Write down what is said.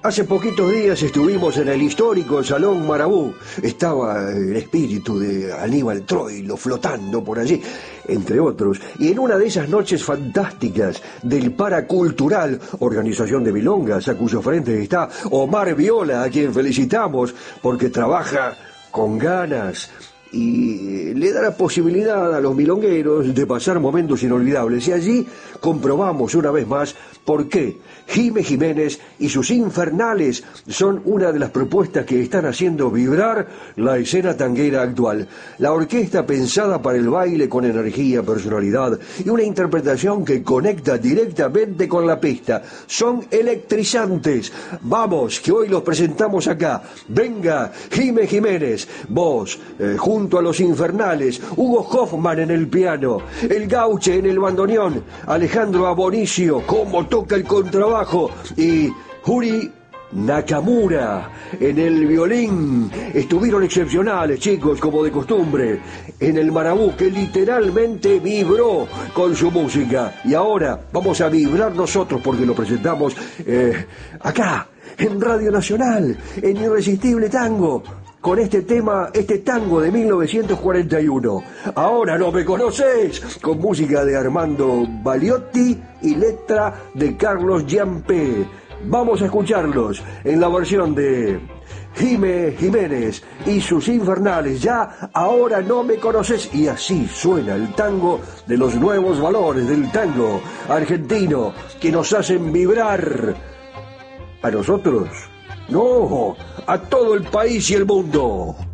Hace poquitos días estuvimos en el histórico Salón Marabú. Estaba el espíritu de Aníbal Troilo flotando por allí, entre otros. Y en una de esas noches fantásticas del Paracultural, organización de milongas, a cuyo frente está Omar Viola, a quien felicitamos porque trabaja con ganas y le da la posibilidad a los milongueros de pasar momentos inolvidables. Y allí comprobamos una vez más por qué Jime Jiménez y sus infernales son una de las propuestas que están haciendo vibrar la escena tanguera actual. La orquesta pensada para el baile con energía, personalidad y una interpretación que conecta directamente con la pista. Son electrizantes. Vamos, que hoy los presentamos acá. Venga, Jime Jiménez, vos, junto a los infernales, Hugo Hoffman en el piano, el Gauche en el bandoneón, Alejandro Abonicio, cómo toca el contrabajo, y Juri Nakamura en el violín. Estuvieron excepcionales, chicos, como de costumbre, en el Marabú, que literalmente vibró con su música. Y ahora vamos a vibrar nosotros porque lo presentamos acá, en Radio Nacional, en Irresistible Tango, con este tema, este tango de 1941. Ahora no me conoces, con música de Armando Baliotti y letra de Carlos Giampé. Vamos a escucharlos en la versión de Jime Jiménez y sus infernales. Ya, ahora no me conoces. Y así suena el tango de los nuevos valores del tango argentino que nos hacen vibrar. ¿A nosotros? No, a todo el país y el mundo.